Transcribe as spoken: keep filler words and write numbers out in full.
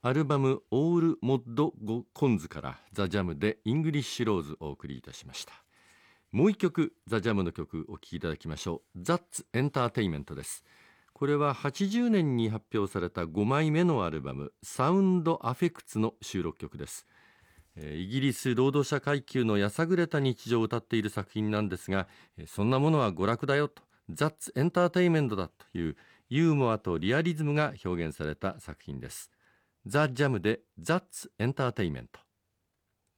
アルバムオールモッドゴコンズからザ・ジャムでイングリッシュローズをお送りいたしました。もう一曲ザ・ジャムの曲お聴きいただきましょう。ザッツ・エンターテイメントです。これははちじゅうねんに発表されたごまいめのアルバムサウンド・アフェクツの収録曲です。イギリス労働者階級のやさぐれた日常を歌っている作品なんですが、そんなものは娯楽だよと、ザッツエンターテイメントだというユーモアとリアリズムが表現された作品です。ザ・ジャムでザッツエンターテイメント。